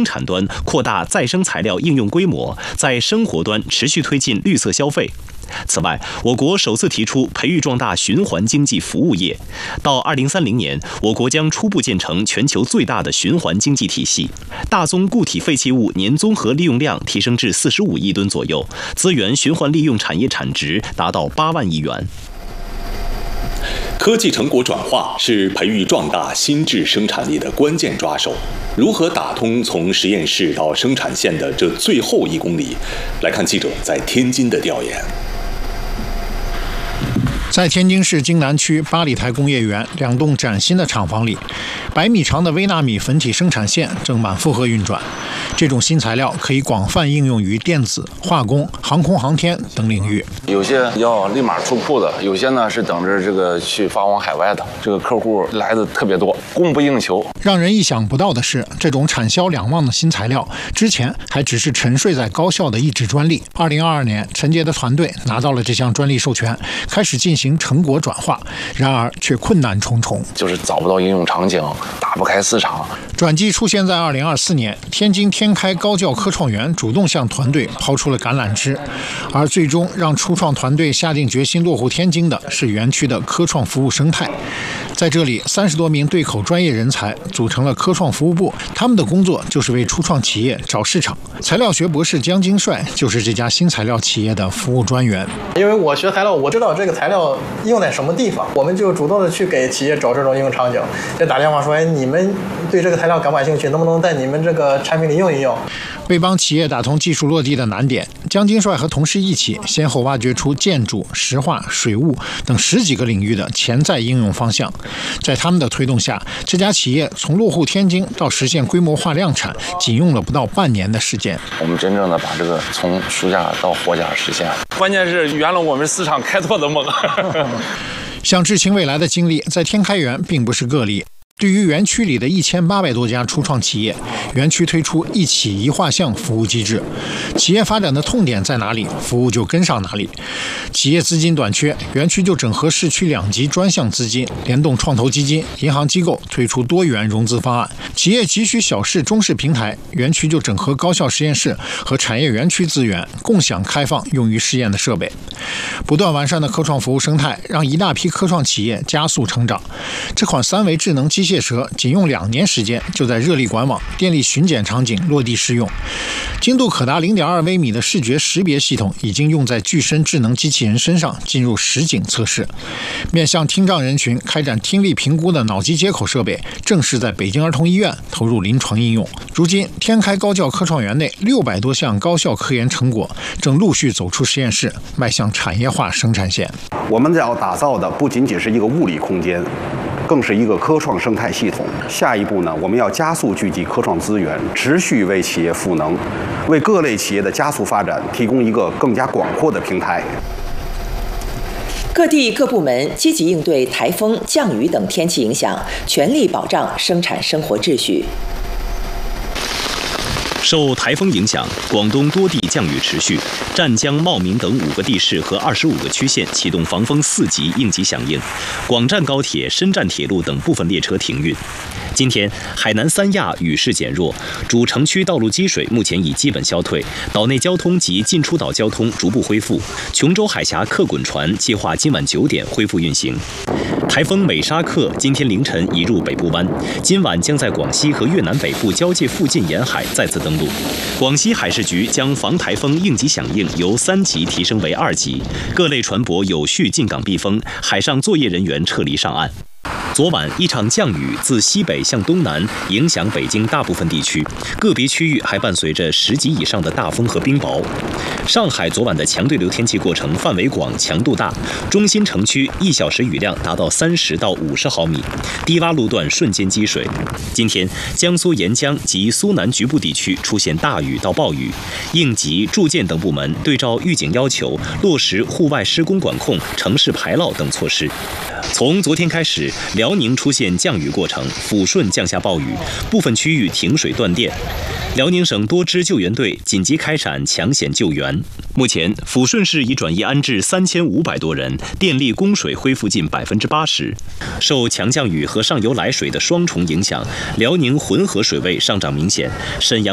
生产端扩大再生材料应用规模，在生活端持续推进绿色消费。此外，我国首次提出培育壮大循环经济服务业，到2030年，我国将初步建成全球最大的循环经济体系，大宗固体废弃物年综合利用量提升至45亿吨左右，资源循环利用产业产值达到8万亿元。 科技成果转化是培育壮大新质生产力的关键抓手。如何打通从实验室到生产线的这最后1公里？来看记者在天津的调研。 在天津市津南区八里台工业园2栋崭新的厂房里，100米长的微纳米粉体生产线正满负荷运转。这种新材料可以广泛应用于电子、化工、航空航天等领域。 有些要立马出库的，有些呢是等着这个去发往海外的。这个客户来的特别多，供不应求。 让人意想不到的是，这种产销两旺的新材料，之前还只是沉睡在高校的一纸专利。2022年，陈杰的团队拿到了这项专利授权，开始进行成果转化，然而却困难重重， 就是找不到应用场景，打不开市场。 转机出现在2024年，天津天开高教科创园主动向团队抛出了橄榄枝，而最终让初创团队下定决心落户天津的是园区的科创服务生态。在这里，30多名对口专业人才组成了科创服务部，他们的工作就是为初创企业找市场。材料学博士江金帅就是这家新材料企业的服务专员。 因为我学材料，我知道这个材料用在什么地方，我们就主动的去给企业找这种应用场景，就打电话说，你们对这个材料感不感兴趣，能不能在你们这个产品里用一用。 为帮企业打通技术落地的难点，江金帅和同事一起先后挖掘出建筑、石化、水务等10几个领域的潜在应用方向。在他们的推动下，这家企业从落户天津到实现规模化量产，仅用了不到半年的时间。 我们真正的把这个从书架到货架实现，关键是圆了我们市场开拓的梦。 想知青未来的经历，在天开园并不是个例。对于园区里的1800多家初创企业，园区推出一企一画像服务机制，企业发展的痛点在哪里，服务就跟上哪里。企业资金短缺，园区就整合市区2级专项资金，联动创投基金、银行机构推出多元融资方案。企业急需小式、中式平台，园区就整合高校实验室和产业园区资源，共享开放用于试验的设备。不断完善的科创服务生态，让一大批科创企业加速成长。这款3维智能机械蛇仅用2年时间，就在热力管网、电力巡检场景落地试用。精度可达0.2微米的视觉识别系统已经用在具身智能机器人身上，进入实景测试。面向听障人群开展听力评估的脑机接口设备，正式在北京儿童医院投入临床应用。如今，天开高教科创园内600多项高校科研成果正陆续走出实验室，迈向产业化生产线。 我们要打造的不仅仅是一个物理空间，更是一个科创生态系统。下一步呢，我们要加速聚集科创资源，持续为企业赋能，为各类企业的加速发展提供一个更加广阔的平台。 各地各部门积极应对台风、降雨等天气影响，全力保障生产生活秩序。 受台风影响，广东多地降雨持续，湛江、茂名等5个地市和25个区县启动防风4级应急响应，广湛高铁、深湛铁路等部分列车停运。今天，海南三亚雨势减弱，主城区道路积水目前已基本消退，岛内交通及进出岛交通逐步恢复。琼州海峡客滚船计划今晚9点恢复运行。台风美沙克今天凌晨移入北部湾，今晚将在广西和越南北部交界附近沿海再次登陆。广西海事局将防台风应急响应由3级提升为2级，各类船舶有序进港避风，海上作业人员撤离上岸。昨晚一场降雨自西北向东南影响北京大部分地区，个别区域还伴随着10级以上的大风和冰雹。上海昨晚的强对流天气过程范围广、强度大，中心城区1小时雨量达到30到50毫米，低洼路段瞬间积水。今天，江苏沿江及苏南局部地区出现大雨到暴雨，应急、住建等部门对照预警要求，落实户外施工管控、城市排涝等措施。从昨天开始，辽宁出现降雨过程，抚顺降下暴雨，部分区域停水断电。辽宁省多支救援队紧急开展抢险救援。目前，抚顺市已转移安置3500多人，电力供水恢复近80%。受强降雨和上游来水的双重影响，辽宁浑河水位上涨明显，沈阳